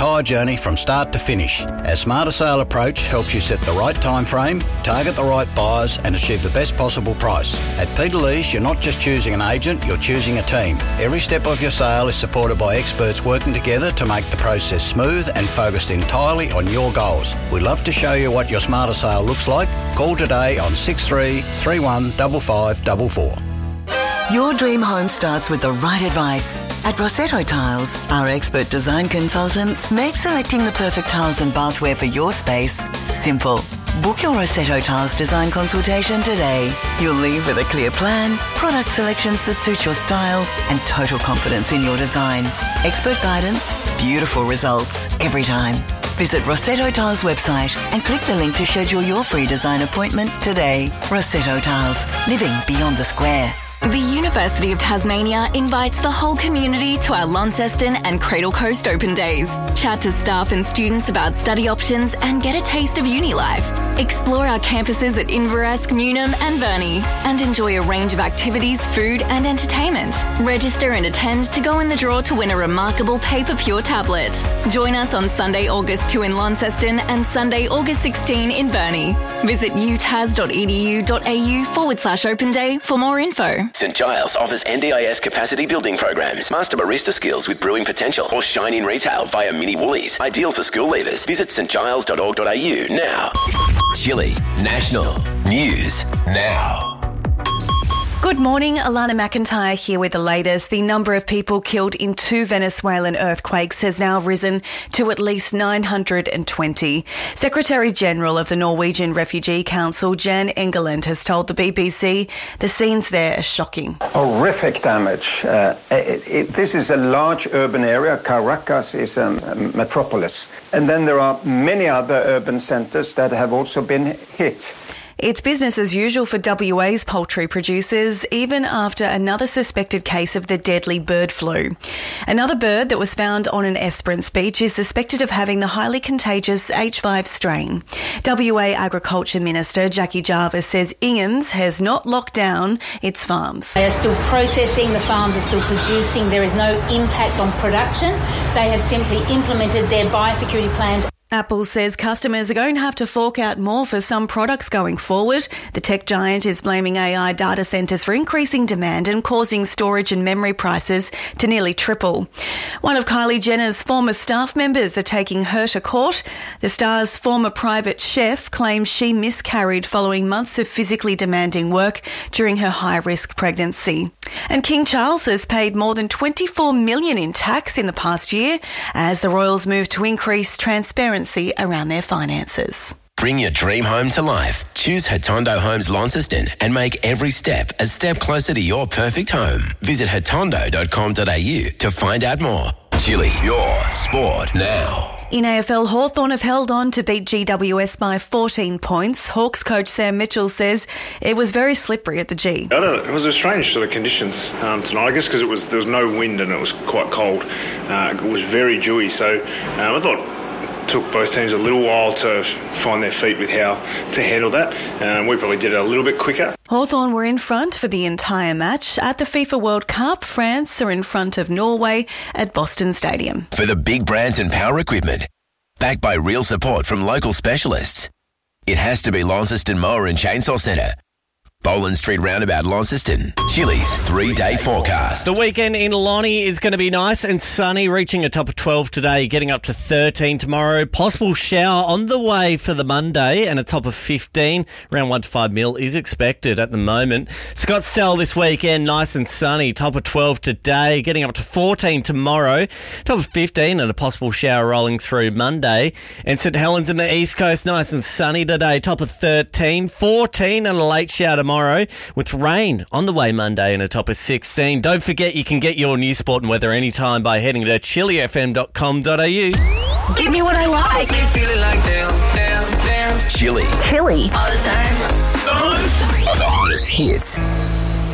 entire journey from start to finish. Our Smarter Sale approach helps you set the right time frame, target the right buyers and achieve the best possible price. At Peter Lee's, you're not just choosing an agent, you're choosing a team. Every step of your sale is supported by experts working together to make the process smooth and focused entirely on your goals. We'd love to show you what your Smarter Sale looks like. Call today on 63 31 5544. Your dream home starts with the right advice. At Rossetto Tiles, our expert design consultants make selecting the perfect tiles and bathware for your space simple. Book your Rossetto Tiles design consultation today. You'll leave with a clear plan, product selections that suit your style, and total confidence in your design. Expert guidance, beautiful results every time. Visit Rossetto Tiles website and click the link to schedule your free design appointment today. Rossetto Tiles, living beyond the square. The University of Tasmania invites the whole community to our Launceston and Cradle Coast Open Days. Chat to staff and students about study options and get a taste of uni life. Explore our campuses at Inveresk, Newnham and Burnie and enjoy a range of activities, food and entertainment. Register and attend to go in the draw to win a remarkable Paper Pure tablet. Join us on Sunday, August 2 in Launceston and Sunday, August 16 in Burnie. Visit utas.edu.au/Open Day for more info. St Giles offers NDIS capacity building programs, master barista skills with brewing potential, or shine in retail via Mini Woolies. Ideal for school leavers. Visit stgiles.org.au now. Chili National News Now. Good morning, Alana McIntyre here with the latest. The number of people killed in 2 Venezuelan earthquakes has now risen to at least 920. Secretary-General of the Norwegian Refugee Council, Jan Egeland, has told the BBC the scenes there are shocking. Horrific damage. This is a large urban area. Caracas is a metropolis. And then there are many other urban centres that have also been hit. It's business as usual for WA's poultry producers, even after another suspected case of the deadly bird flu. Another bird that was found on an Esperance beach is suspected of having the highly contagious H5 strain. WA Agriculture Minister Jackie Jarvis says Ingham's has not locked down its farms. They are still processing, the farms are still producing, there is no impact on production. They have simply implemented their biosecurity plans. Apple says customers are going to have to fork out more for some products going forward. The tech giant is blaming AI data centres for increasing demand and causing storage and memory prices to nearly triple. One of Kylie Jenner's former staff members are taking her to court. The star's former private chef claims she miscarried following months of physically demanding work during her high-risk pregnancy. And King Charles has paid more than $24 million in tax in the past year as the royals move to increase transparency around their finances. Bring your dream home to life. Choose Hatondo Homes Launceston and make every step a step closer to your perfect home. Visit hatondo.com.au to find out more. Chili, your sport now. In AFL, Hawthorn have held on to beat GWS by 14 points. Hawks coach Sam Mitchell says it was very slippery at the G. It was a strange sort of conditions tonight, I guess, because there was no wind and it was quite cold. It was very dewy, so I thought it took both teams a little while to find their feet with how to handle that. We probably did it a little bit quicker. Hawthorn were in front for the entire match. At the FIFA World Cup, France are in front of Norway at Boston Stadium. For the big brands and power equipment, backed by real support from local specialists, it has to be Launceston Mower and Chainsaw Centre. Boland Street Roundabout, Launceston. Chili's 3-day forecast. The weekend in Lonnie is going to be nice and sunny, reaching a top of 12 today, getting up to 13 tomorrow. Possible shower on the way for the Monday and a top of 15. Around 1 to 5 mil is expected at the moment. Scottsdale this weekend, nice and sunny, top of 12 today, getting up to 14 tomorrow. Top of 15 and a possible shower rolling through Monday. And St Helens in the East Coast, nice and sunny today, top of 13. 14 and a late shower tomorrow, with rain on the way Monday and a top of 16. Don't forget you can get your news, sport and weather anytime by heading to chilifm.com.au. Give me what I like. Feeling like damn. Chili. Chili. All the time. The hottest hits.